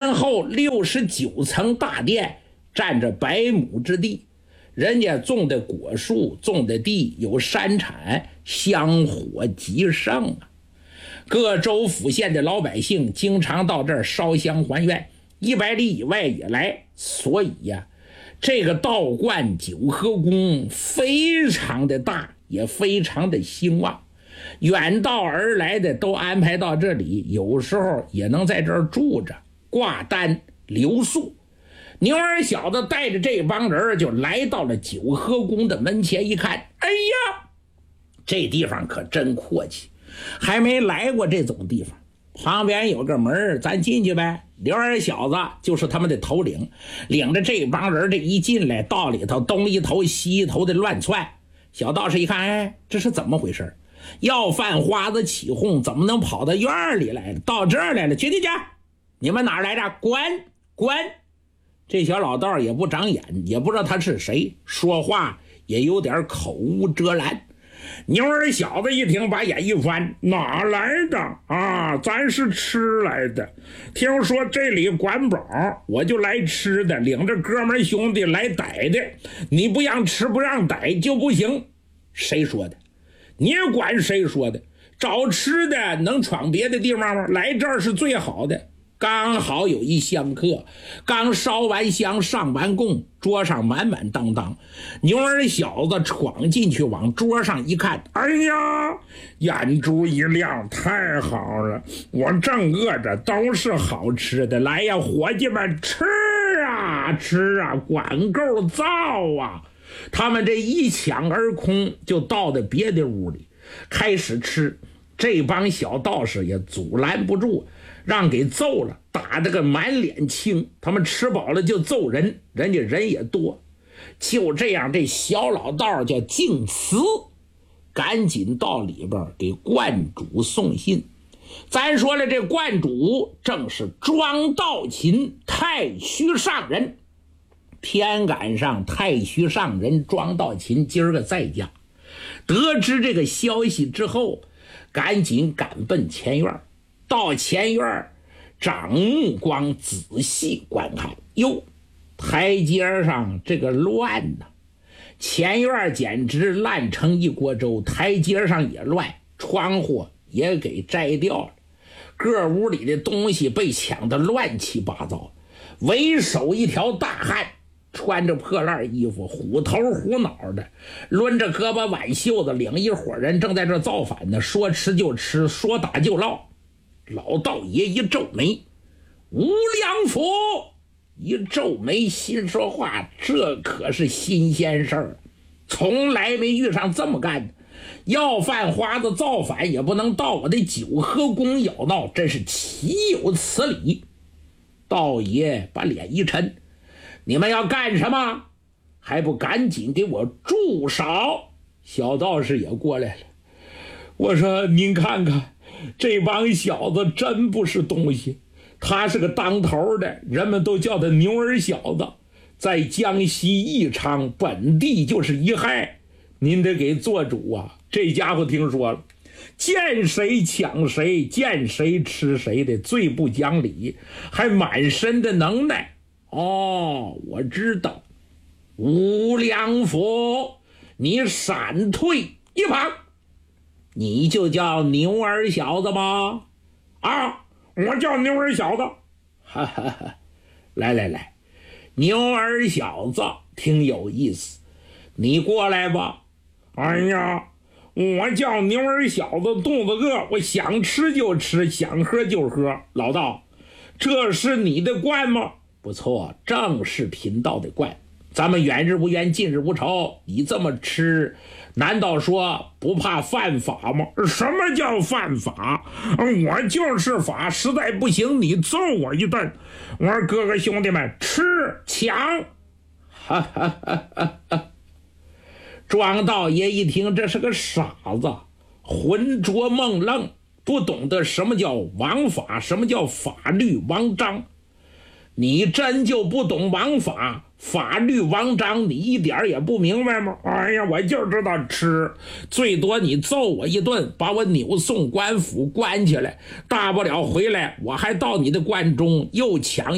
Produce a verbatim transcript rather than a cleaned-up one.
前后六十九层大殿，占着百亩之地。人家种的果树，种的地有山产，香火极盛啊。各州府县的老百姓经常到这儿烧香还愿，一百里以外也来。所以呀、啊，这个道观九合宫非常的大，也非常的兴旺。远道而来的都安排到这里，有时候也能在这儿住着，挂单留宿。牛儿小子带着这帮人就来到了九合宫的门前，一看，哎呀，这地方可真阔气，还没来过这种地方。旁边有个门，咱进去呗。刘二小子就是他们的头领，领着这帮人这一进来，道里头东一头西一头的乱窜。小道士一看，哎，这是怎么回事？要饭花子起哄，怎么能跑到院里来了？到这儿来了，去去去！你们哪儿来着？滚滚！这小老道也不长眼，也不知道他是谁，说话也有点口无遮拦。牛儿小子一听，把眼一翻，哪来的啊？咱是吃来的，听说这里管饱，我就来吃的，领着哥们兄弟来逮的，你不让吃不让逮就不行。谁说的？你管谁说的？找吃的能闯别的地方吗？来这儿是最好的。刚好有一香客，刚烧完香上完供，桌上满满当当。牛儿小子闯进去，往桌上一看，哎呀，眼珠一亮，太好了，我正饿着，都是好吃的，来呀，伙计们，吃啊吃啊，管够造啊！他们这一抢而空，就到了别的屋里开始吃。这帮小道士也阻拦不住，让给揍了，打得个满脸青。他们吃饱了就揍人，人家人也多。就这样，这小老道叫敬慈，赶紧到里边给观主送信。咱说了，这观主正是庄道勤，太虚上人。天赶上太虚上人庄道勤今儿个在家，得知这个消息之后，赶紧赶奔前院。到前院，长目光仔细观看，哟，台阶上这个乱呐、啊！前院简直烂成一锅粥，台阶上也乱，窗户也给摘掉了，各屋里的东西被抢得乱七八糟。为首一条大汉，穿着破烂衣服，虎头虎脑的，抡着胳膊挽袖子，领一伙人正在这造反呢，说吃就吃，说打就唠。老道爷一皱眉，无量福一皱眉，心说话，这可是新鲜事儿，从来没遇上这么干的。要饭花子造反也不能到我的九合宫咬闹，真是岂有此理！道爷把脸一沉，你们要干什么？还不赶紧给我住手！小道士也过来了，我说您看看，这帮小子真不是东西，他是个当头的，人们都叫他牛儿小子，在江西宜昌本地就是一害，您得给做主啊！这家伙听说了，见谁抢谁，见谁吃谁的，最不讲理，还满身的能耐。哦，我知道，无良福，你闪退一旁。你就叫牛儿小子吗？啊，我叫牛儿小子。哈哈哈，来来来，牛儿小子挺有意思，你过来吧。哎呀，我叫牛儿小子，肚子饿，我想吃就吃，想喝就喝。老道，这是你的官吗？不错，正是贫道的官。咱们远日无冤，近日无仇，你这么吃，难道说不怕犯法吗？什么叫犯法？我就是法，实在不行你揍我一顿。我说哥哥兄弟们，吃抢！哈哈哈哈哈！庄道爷一听，这是个傻子，浑浊梦愣，不懂得什么叫王法，什么叫法律王章。你真就不懂王法法律王章，你一点也不明白吗？哎呀，我就知道吃，最多你揍我一顿，把我扭送官府关起来，大不了回来我还到你的关中又抢